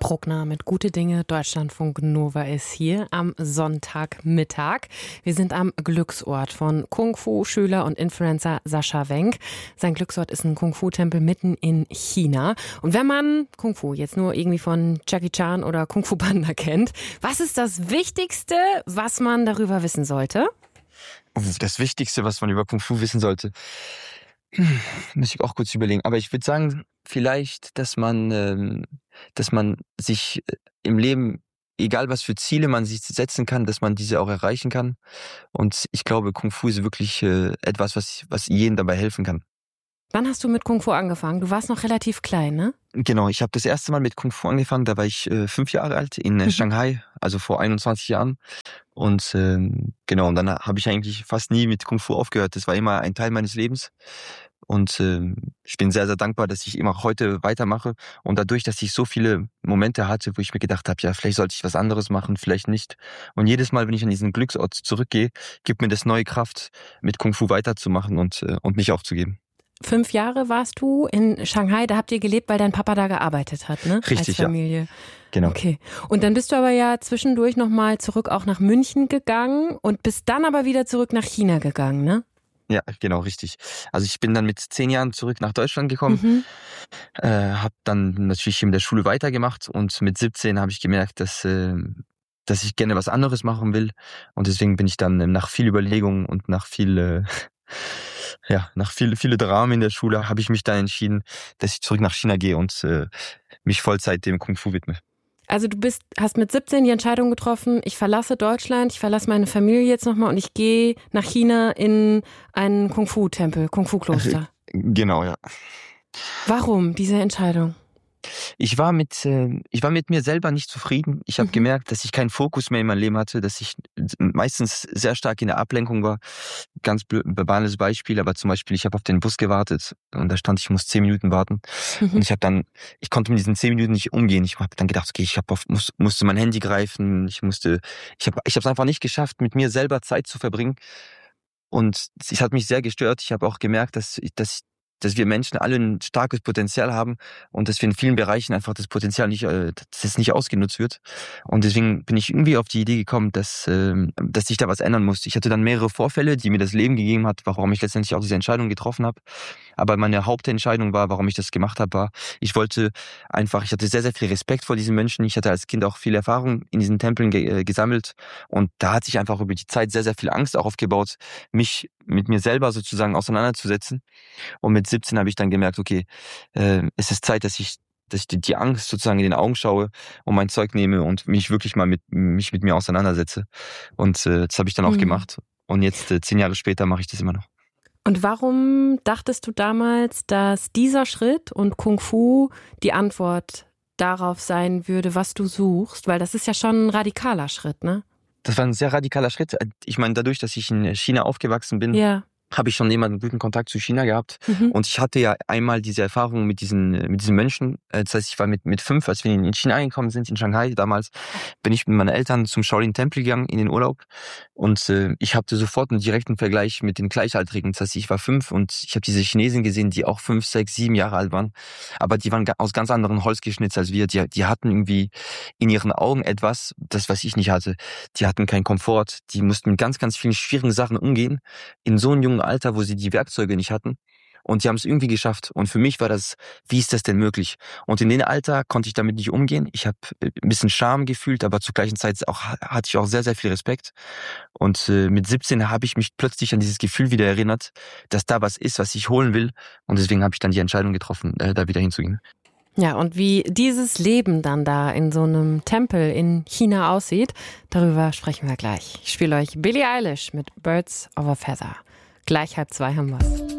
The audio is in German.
Bruckner mit Gute Dinge. Deutschlandfunk Nova ist hier am Sonntagmittag. Wir sind am Glücksort von Kung-Fu-Schüler und Influencer Sascha Wenk. Sein Glücksort ist ein Kung-Fu-Tempel mitten in China. Und wenn man Kung-Fu jetzt nur irgendwie von Jackie Chan oder Kung Fu Panda kennt, was ist das Wichtigste, was man darüber wissen sollte? Das Wichtigste, was man über Kung Fu wissen sollte, muss ich auch kurz überlegen. Aber ich würde sagen, vielleicht, dass man sich im Leben, egal was für Ziele man sich setzen kann, dass man diese auch erreichen kann. Und ich glaube, Kung Fu ist wirklich etwas, was jedem dabei helfen kann. Wann hast du mit Kung Fu angefangen? Du warst noch relativ klein, ne? Genau, ich habe das erste Mal mit Kung Fu angefangen, da war ich 5 Jahre alt in Shanghai, also vor 21 Jahren. Und genau, und dann habe ich eigentlich fast nie mit Kung Fu aufgehört. Das war immer ein Teil meines Lebens. Und ich bin sehr, sehr dankbar, dass ich immer heute weitermache. Und dadurch, dass ich so viele Momente hatte, wo ich mir gedacht habe, ja, vielleicht sollte ich was anderes machen, vielleicht nicht. Und jedes Mal, wenn ich an diesen Glücksort zurückgehe, gibt mir das neue Kraft, mit Kung Fu weiterzumachen und nicht aufzugeben. 5 Jahre warst du in Shanghai, da habt ihr gelebt, weil dein Papa da gearbeitet hat, ne? Richtig, als Familie. Ja. Genau. Okay. Und dann bist du aber ja zwischendurch nochmal zurück auch nach München gegangen und bist dann aber wieder zurück nach China gegangen, ne? Ja, genau, richtig. Also ich bin dann mit 10 Jahren zurück nach Deutschland gekommen, habe dann natürlich in der Schule weitergemacht und mit 17 habe ich gemerkt, dass ich gerne was anderes machen will. Und deswegen bin ich dann nach viel Überlegung und nach viele Dramen in der Schule, habe ich mich dann entschieden, dass ich zurück nach China gehe und mich Vollzeit dem Kung Fu widme. Also du hast mit 17 die Entscheidung getroffen, ich verlasse Deutschland, ich verlasse meine Familie jetzt nochmal und ich gehe nach China in einen Kung-Fu-Tempel, Kung-Fu-Kloster. Genau, ja. Warum diese Entscheidung? Ich war mit mir selber nicht zufrieden. Ich habe gemerkt, dass ich keinen Fokus mehr in meinem Leben hatte, dass ich meistens sehr stark in der Ablenkung war. Ganz banales Beispiel, aber zum Beispiel, ich habe auf den Bus gewartet und da stand, ich muss 10 Minuten warten. Und ich konnte mit diesen 10 Minuten nicht umgehen. Ich habe dann gedacht, okay, musste mein Handy greifen. Ich habe es einfach nicht geschafft, mit mir selber Zeit zu verbringen. Und es hat mich sehr gestört. Ich habe auch gemerkt, dass wir Menschen alle ein starkes Potenzial haben und dass wir in vielen Bereichen einfach das Potenzial dass es nicht ausgenutzt wird. Und deswegen bin ich irgendwie auf die Idee gekommen, dass sich da was ändern muss. Ich hatte dann mehrere Vorfälle, die mir das Leben gegeben hat, warum ich letztendlich auch diese Entscheidung getroffen habe. Aber meine Hauptentscheidung war, warum ich das gemacht habe, war, ich hatte sehr, sehr viel Respekt vor diesen Menschen. Ich hatte als Kind auch viel Erfahrung in diesen Tempeln gesammelt. Und da hat sich einfach über die Zeit sehr, sehr viel Angst auch aufgebaut, mich mit mir selber sozusagen auseinanderzusetzen. Und mit 17 habe ich dann gemerkt, okay, es ist Zeit, dass ich die Angst sozusagen in den Augen schaue und mein Zeug nehme und mich wirklich mal mit mir auseinandersetze. Und das habe ich dann auch gemacht. Und jetzt 10 Jahre später mache ich das immer noch. Und warum dachtest du damals, dass dieser Schritt und Kung Fu die Antwort darauf sein würde, was du suchst? Weil das ist ja schon ein radikaler Schritt, ne? Das war ein sehr radikaler Schritt. Ich meine, dadurch, dass ich in China aufgewachsen bin, habe ich schon immer einen guten Kontakt zu China gehabt. Und ich hatte ja einmal diese Erfahrung mit diesen Menschen. Das heißt, ich war mit 5, als wir in China angekommen sind, in Shanghai damals, bin ich mit meinen Eltern zum Shaolin-Tempel gegangen in den Urlaub. Und ich hatte sofort einen direkten Vergleich mit den Gleichaltrigen. Das heißt, ich war 5 und ich habe diese Chinesen gesehen, die auch 5, 6, 7 Jahre alt waren. Aber die waren aus ganz anderen Holz geschnitzt als wir. Die hatten irgendwie in ihren Augen etwas, das, was ich nicht hatte. Die hatten keinen Komfort. Die mussten mit ganz, ganz vielen schwierigen Sachen umgehen. In so einem jungen Alter, wo sie die Werkzeuge nicht hatten. Und sie haben es irgendwie geschafft. Und für mich war das, wie ist das denn möglich? Und in dem Alter konnte ich damit nicht umgehen. Ich habe ein bisschen Scham gefühlt, aber zur gleichen Zeit hatte ich auch sehr, sehr viel Respekt. Und mit 17 habe ich mich plötzlich an dieses Gefühl wieder erinnert, dass da was ist, was ich holen will. Und deswegen habe ich dann die Entscheidung getroffen, da wieder hinzugehen. Ja, und wie dieses Leben dann da in so einem Tempel in China aussieht, darüber sprechen wir gleich. Ich spiele euch Billie Eilish mit Birds of a Feather. Gleich 1:30 haben wir's.